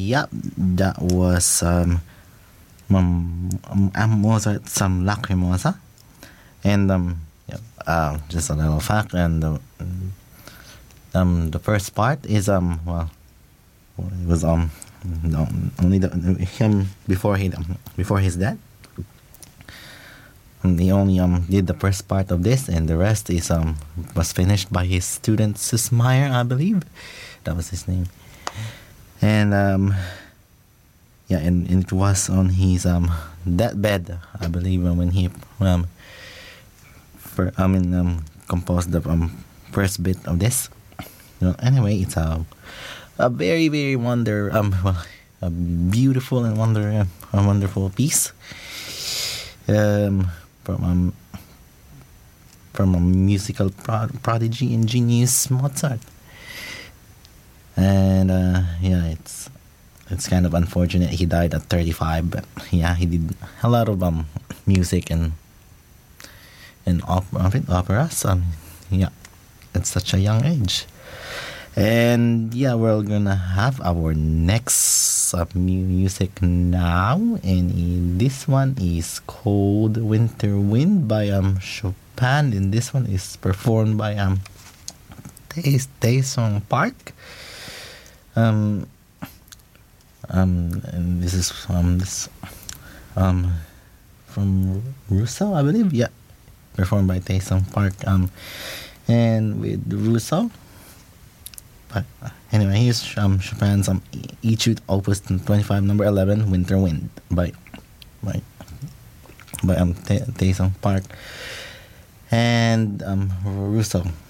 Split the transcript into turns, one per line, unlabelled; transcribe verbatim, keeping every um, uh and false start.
yeah, that was um, um, um, Mozart's um, Lacrimosa. And um, yeah, uh, just a little fact, and uh, um, the first part is um, well, it was um, no, only the, him before he um, before his death. And he only um did the first part of this, and the rest is um was finished by his student Süssmayr, I believe, that was his name. And um, yeah, and, and it was on his um deathbed, I believe, when he um, for I mean um composed the um first bit of this. You know, anyway, it's a a very very wonder um a beautiful and wonder a wonderful piece. Um. From um, from a musical pro- prodigy and genius, Mozart, and uh, yeah, it's it's kind of unfortunate he died at thirty-five. But yeah, he did a lot of um music and and opera, operas. Um, yeah, at such a young age. And yeah, we're gonna have our next uh, music now, and this one is called "Winter Wind" by um Chopin, and this one is performed by um Tae-sung Park. Um, um, and this is um this um from Russo, I believe. Yeah, performed by Tae-sung Park. Um, and with Russo. But anyway, here's um, Chopin's um, Etude Opus twenty-five, number eleven, "Winter Wind" by by by um Tae-sung Park and um Russo.